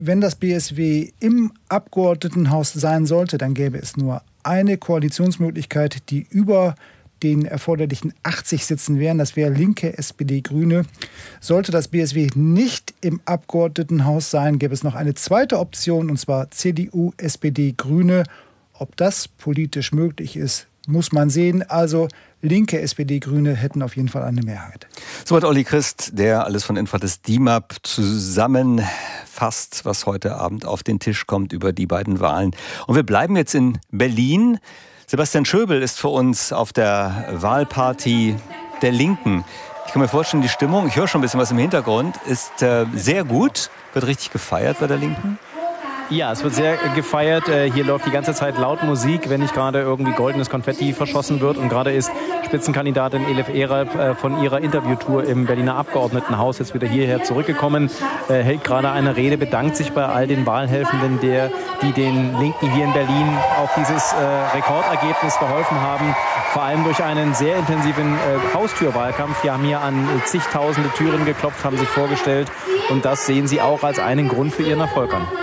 Wenn das BSW im Abgeordnetenhaus sein sollte, dann gäbe es nur eine Koalitionsmöglichkeit, die über den erforderlichen 80 Sitzen wären. Das wäre Linke, SPD, Grüne. Sollte das BSW nicht im Abgeordnetenhaus sein, gäbe es noch eine zweite Option, und zwar CDU, SPD, Grüne. Ob das politisch möglich ist, muss man sehen. Also Linke, SPD, Grüne hätten auf jeden Fall eine Mehrheit. Soweit Olli Christ, der alles von Infrates DIMAP zusammenfasst, was heute Abend auf den Tisch kommt über die beiden Wahlen. Und wir bleiben jetzt in Berlin. Sebastian Schöbel ist für uns auf der Wahlparty der Linken. Ich kann mir vorstellen, die Stimmung, ich höre schon ein bisschen was im Hintergrund, ist sehr gut, wird richtig gefeiert bei der Linken. Ja, es wird sehr gefeiert. Hier läuft die ganze Zeit laut Musik, wenn nicht gerade irgendwie goldenes Konfetti verschossen wird. Und gerade ist Spitzenkandidatin Elif Eralp von ihrer Interviewtour im Berliner Abgeordnetenhaus jetzt wieder hierher zurückgekommen, hält gerade eine Rede, bedankt sich bei all den Wahlhelfenden, die den Linken hier in Berlin auf dieses Rekordergebnis geholfen haben. Vor allem durch einen sehr intensiven Haustürwahlkampf. Die haben hier an zigtausende Türen geklopft, haben sich vorgestellt. Und das sehen sie auch als einen Grund für ihren Erfolg an.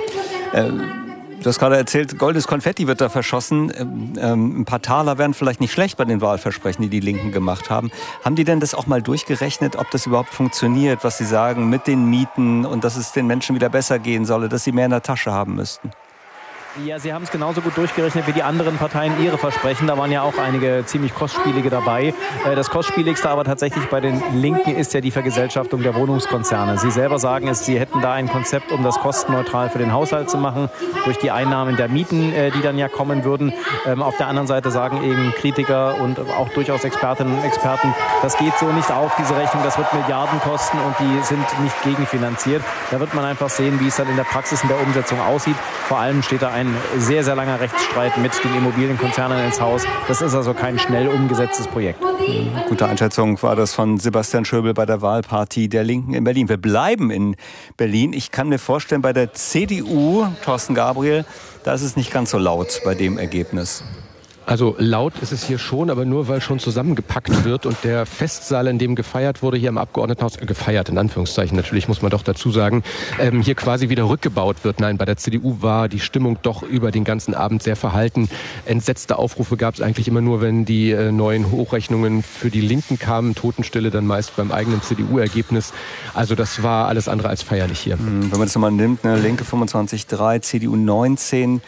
Du hast gerade erzählt, goldenes Konfetti wird da verschossen. Ein paar Taler wären vielleicht nicht schlecht bei den Wahlversprechen, die die Linken gemacht haben. Haben die denn das auch mal durchgerechnet, ob das überhaupt funktioniert, was sie sagen mit den Mieten und dass es den Menschen wieder besser gehen solle, dass sie mehr in der Tasche haben müssten? Ja, sie haben es genauso gut durchgerechnet wie die anderen Parteien ihre Versprechen. Da waren ja auch einige ziemlich kostspielige dabei. Das kostspieligste aber tatsächlich bei den Linken ist ja die Vergesellschaftung der Wohnungskonzerne. Sie selber sagen es, sie hätten da ein Konzept, um das kostenneutral für den Haushalt zu machen, durch die Einnahmen der Mieten, die dann ja kommen würden. Auf der anderen Seite sagen eben Kritiker und auch durchaus Expertinnen und Experten, das geht so nicht auf, diese Rechnung, das wird Milliarden kosten und die sind nicht gegenfinanziert. Da wird man einfach sehen, wie es dann in der Praxis in der Umsetzung aussieht. Vor allem steht da ein sehr, sehr langer Rechtsstreit mit den Immobilienkonzernen ins Haus. Das ist also kein schnell umgesetztes Projekt. Gute Einschätzung war das von Sebastian Schöbel bei der Wahlparty der Linken in Berlin. Wir bleiben in Berlin. Ich kann mir vorstellen, bei der CDU, Thorsten Gabriel, da ist es nicht ganz so laut bei dem Ergebnis. Also laut ist es hier schon, aber nur weil schon zusammengepackt wird und der Festsaal, in dem gefeiert wurde, hier im Abgeordnetenhaus, gefeiert in Anführungszeichen natürlich, muss man doch dazu sagen, hier quasi wieder rückgebaut wird. Nein, bei der CDU war die Stimmung doch über den ganzen Abend sehr verhalten. Entsetzte Aufrufe gab es eigentlich immer nur, wenn die neuen Hochrechnungen für die Linken kamen. Totenstille dann meist beim eigenen CDU-Ergebnis. Also das war alles andere als feierlich hier. Wenn man das nochmal nimmt, ne, Linke 25,3, CDU 19,1.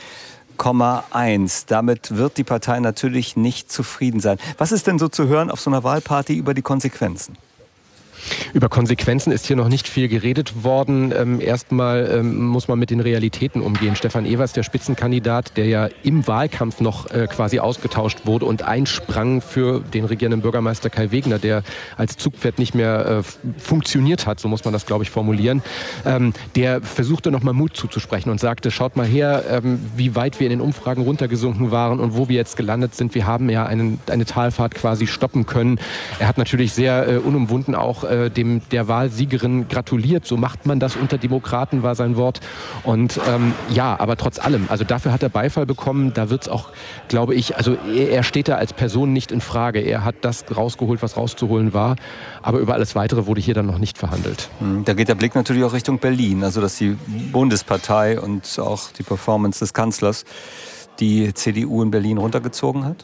Damit wird die Partei natürlich nicht zufrieden sein. Was ist denn so zu hören auf so einer Wahlparty über die Konsequenzen? Über Konsequenzen ist hier noch nicht viel geredet worden. Erstmal muss man mit den Realitäten umgehen. Stefan Evers, der Spitzenkandidat, der ja im Wahlkampf noch quasi ausgetauscht wurde und einsprang für den regierenden Bürgermeister Kai Wegner, der als Zugpferd nicht mehr funktioniert hat, so muss man das, glaube ich, formulieren. Der versuchte nochmal Mut zuzusprechen und sagte, schaut mal her, wie weit wir in den Umfragen runtergesunken waren und wo wir jetzt gelandet sind. Wir haben ja eine Talfahrt quasi stoppen können. Er hat natürlich sehr unumwunden auch der Wahlsiegerin gratuliert. So macht man das unter Demokraten, war sein Wort. Und ja, aber trotz allem, also dafür hat er Beifall bekommen. Da wird es auch, glaube ich, also er steht da als Person nicht in Frage. Er hat das rausgeholt, was rauszuholen war. Aber über alles Weitere wurde hier dann noch nicht verhandelt. Da geht der Blick natürlich auch Richtung Berlin. Also dass die Bundespartei und auch die Performance des Kanzlers die CDU in Berlin runtergezogen hat?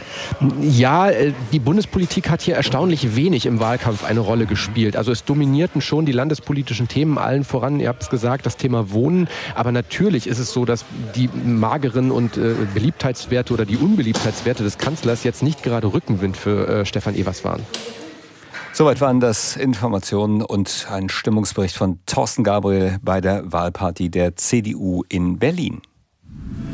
Ja, die Bundespolitik hat hier erstaunlich wenig im Wahlkampf eine Rolle gespielt. Also es dominierten schon die landespolitischen Themen, allen voran, ihr habt es gesagt, das Thema Wohnen. Aber natürlich ist es so, dass die mageren und Beliebtheitswerte oder die Unbeliebtheitswerte des Kanzlers jetzt nicht gerade Rückenwind für Stefan Evers waren. Soweit waren das Informationen und ein Stimmungsbericht von Thorsten Gabriel bei der Wahlparty der CDU in Berlin.